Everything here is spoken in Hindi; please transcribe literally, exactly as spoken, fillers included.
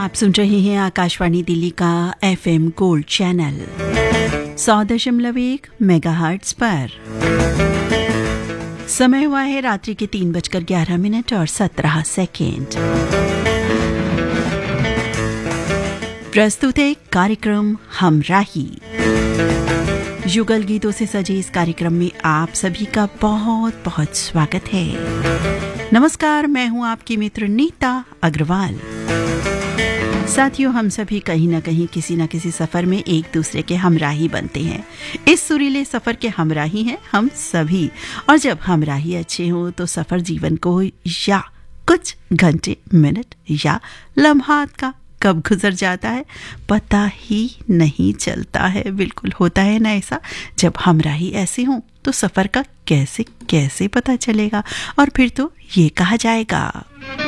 आप सुन रहे हैं आकाशवाणी दिल्ली का एफएम गोल्ड चैनल सौ दशमलव एक मेगाहर्ट्ज पर। समय हुआ है रात्रि के तीन बजकर ग्यारह मिनट और सत्रह सेकेंड। प्रस्तुत है कार्यक्रम हमराही। युगल गीतों से सजे इस कार्यक्रम में आप सभी का बहुत बहुत स्वागत है। नमस्कार, मैं हूं आपकी मित्र नीता अग्रवाल। साथियों, हम सभी कहीं ना कहीं किसी न किसी सफर में एक दूसरे के हमराही बनते हैं। इस सुरीले सफर के हमराही हैं हम सभी, और जब हमराही अच्छे हों तो सफर जीवन को या कुछ घंटे, मिनट या लम्हात का कब गुजर जाता है पता ही नहीं चलता है। बिल्कुल होता है ना ऐसा। जब हमराही ऐसे हों तो सफर का कैसे कैसे पता चलेगा, और फिर तो ये कहा जाएगा